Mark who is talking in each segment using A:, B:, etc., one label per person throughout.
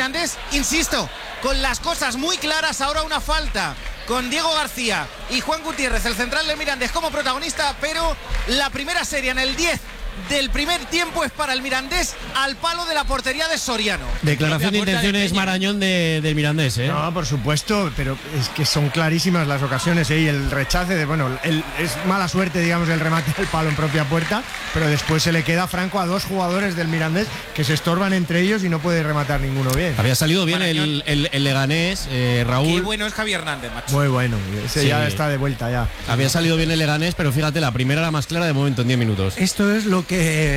A: Mirandés, insisto, con las cosas muy claras, ahora una falta con Diego García y Juan Gutiérrez, el central del Mirandés, como protagonista, pero la primera serie en el 10 del primer tiempo es para el Mirandés al palo de la portería de Soriano.
B: Declaración de intenciones Marañón del Mirandés, ¿eh?
C: No, por supuesto, pero es que son clarísimas las ocasiones, ¿eh? Y el rechace de, es mala suerte, digamos, el remate al palo en propia puerta, pero después se le queda franco a dos jugadores del Mirandés que se estorban entre ellos y no puede rematar ninguno bien.
B: Había salido bien el Leganés, Raúl.
A: Qué bueno es Javier Hernández, macho.
C: Muy bueno, ese ya está de vuelta ya.
B: Había salido bien el Leganés, pero fíjate, la primera era más clara de momento en 10 minutos.
D: Esto es lo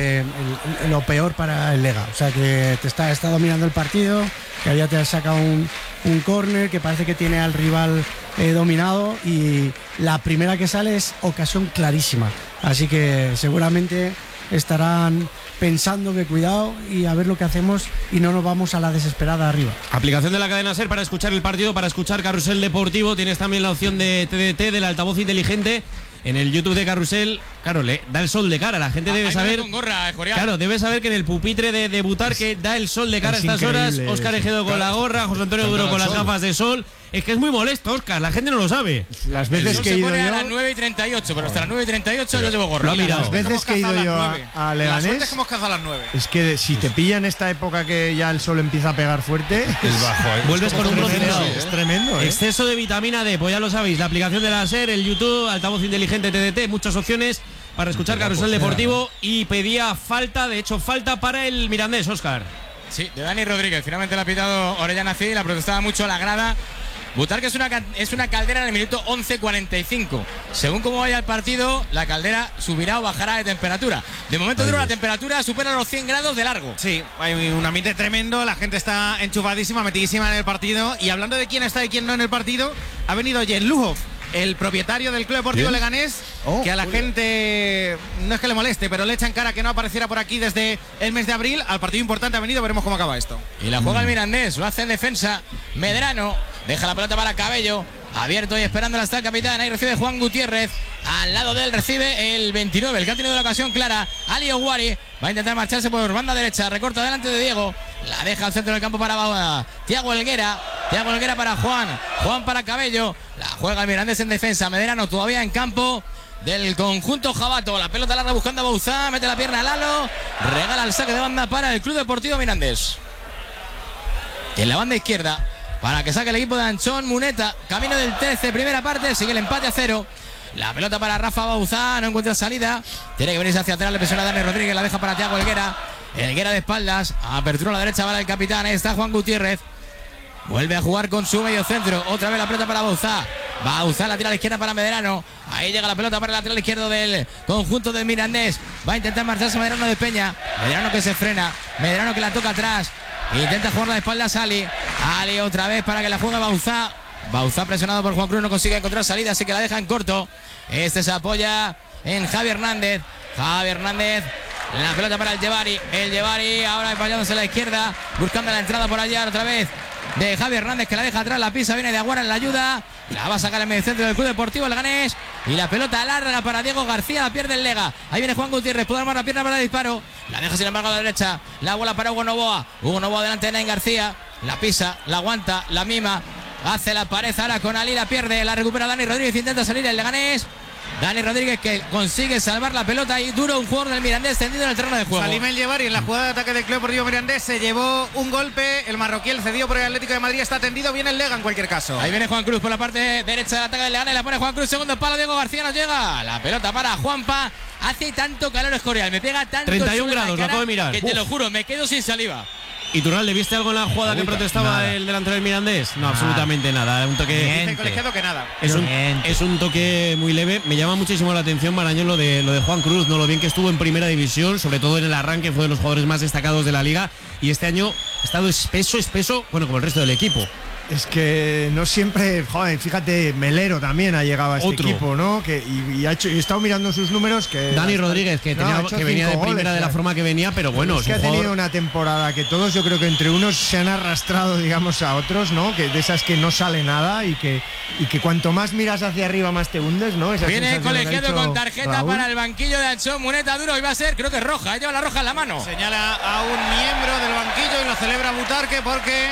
D: peor para el Lega, o sea que está dominando el partido, que había te saca un córner, que parece que tiene al rival dominado, y la primera que sale es ocasión clarísima, así que seguramente estarán pensando que cuidado y a ver lo que hacemos y no nos vamos a la desesperada arriba.
B: Aplicación de la cadena SER para escuchar el partido, para escuchar Carrusel Deportivo. Tienes también la opción de TDT, del altavoz inteligente. En el YouTube de Carrusel, claro, le da el sol de cara. La gente debe saber.
E: Con gorra,
B: claro, debe saber que en el pupitre de debutar que da el sol de cara a estas horas. Óscar Ejedo con la gorra, José Antonio Duro con las gafas de sol. Es que es muy molesto, Óscar, la gente no lo sabe.
C: Las veces que he ido yo.
E: A las 9:38, pero hasta las 9:38 yo llevo gorra.
C: Las veces que he ido yo a Leganés.
A: La suerte es que hemos cazado a las 9.
C: Es que si te pilla en esta época que ya el sol empieza a pegar fuerte,
B: es bajo, ¿eh? Vuelves con un bronceado.
C: Es tremendo, ¿eh?
B: Exceso de vitamina D, pues ya lo sabéis. La aplicación de la SER, el YouTube, altavoz inteligente TDT, muchas opciones para escuchar Carrusel Deportivo. Y pedía falta, de hecho, falta para el Mirandés, Óscar.
E: Sí, de Dani Rodríguez. Finalmente le ha pitado Orellana Cid, la protestaba mucho la grada. Butarque es una caldera en el minuto 11:45. Según cómo vaya el partido, la caldera subirá o bajará de temperatura. De momento dura la temperatura, supera los 100 grados de largo.
A: Sí, hay un ambiente tremendo, la gente está enchufadísima, metidísima en el partido. Y hablando de quién está y quién no en el partido, ha venido Jen Lujov, el propietario del Club Deportivo Leganés, que a la gente no es que le moleste, pero le echan cara que no apareciera por aquí desde el mes de abril. Al partido importante ha venido, veremos cómo acaba esto.
E: Y la juega el Mirandés, lo hace en defensa Medrano, deja la pelota para Cabello, abierto y esperándola está el capitán. Ahí recibe Juan Gutiérrez, al lado de él recibe el 29, el que ha tenido la ocasión clara, Ali Oguari. Va a intentar marcharse por banda derecha, recorta delante de Diego, la deja al centro del campo para Tiago Helguera para Juan para Cabello, la juega el Mirandés en defensa. Medrano todavía en campo del conjunto jabato, la pelota larga buscando a Bauzá, mete la pierna a Lalo, regala el saque de banda para el Club Deportivo Mirandés. En la banda izquierda, para que saque el equipo de Anchón Muneta, camino del 13, primera parte, sigue el empate a 0. La pelota para Rafa Bauzá, no encuentra salida, tiene que venirse hacia atrás, le presiona a Dani Rodríguez, la deja para Tiago Helguera de espaldas, apertura a la derecha para el capitán, ahí está Juan Gutiérrez, vuelve a jugar con su medio centro, otra vez la pelota para Bauzá, la tira a la izquierda para Medrano, ahí llega la pelota para el lateral izquierdo del conjunto del Mirandés, va a intentar marcharse Medrano de Peña, Medrano que se frena, Medrano que la toca atrás, intenta jugar la espalda a Ali otra vez para que la juegue Bauzá presionado por Juan Cruz, no consigue encontrar salida, así que la deja en corto. Este se apoya en Javi Hernández, la pelota para el Llevari, ahora empallándose a la izquierda, buscando la entrada por allá otra vez de Javi Hernández, que la deja atrás, la pisa, viene de Aguara en la ayuda, la va a sacar en medio centro del Club Deportivo Leganés, y la pelota larga para Diego García, la pierde el Lega, ahí viene Juan Gutiérrez, puede armar la pierna para el disparo, la deja sin embargo a la derecha, la bola para Hugo Novoa delante de Nain García, la pisa, la aguanta, la mima, hace la pared ahora con Ali, la pierde, la recupera Dani Rodríguez, intenta salir el Leganés, Dani Rodríguez que consigue salvar la pelota y Duro, un jugador del Mirandés tendido en el terreno de juego.
A: Salim El Llevari en la jugada de ataque del Club Deportivo Mirandés se llevó un golpe, el marroquí, el cedido por el Atlético de Madrid, está tendido, viene el Lega en cualquier caso.
E: Ahí viene Juan Cruz por la parte derecha del ataque del Leganés, la pone Juan Cruz, segundo palo, Diego García nos llega, la pelota para Juanpa, hace tanto calor Escorial, me pega tanto
B: 31 grados, lo acabo de mirar.
E: Que te lo juro, me quedo sin saliva.
B: ¿Y Turralde, viste algo en la jugada que protestaba el delantero del Mirandés? No, absolutamente nada. Un toque.
A: Dice el colegiado que nada.
B: Es un toque muy leve. Me llama muchísimo la atención, Marañón, lo de Juan Cruz, ¿no? Lo bien que estuvo en primera división, sobre todo en el arranque, fue de los jugadores más destacados de la liga. Y este año ha estado espeso, bueno, como el resto del equipo.
C: Es que no siempre, joder, fíjate, Melero también ha llegado a este equipo, ¿no? Y he estado mirando sus números que...
B: Dani Rodríguez, que venía de primera de la forma que venía, pero bueno...
C: Es que ha tenido una temporada que todos, yo creo que entre unos se han arrastrado, digamos, a otros, ¿no? Que de esas que no sale nada y que cuanto más miras hacia arriba más te hundes, ¿no? Esa
E: viene colegiado con tarjeta Raúl para el banquillo de Anchón Muneta, Duro, y va a ser, creo que es roja, lleva la roja en la mano.
A: Señala a un miembro del banquillo y lo celebra Butarque porque...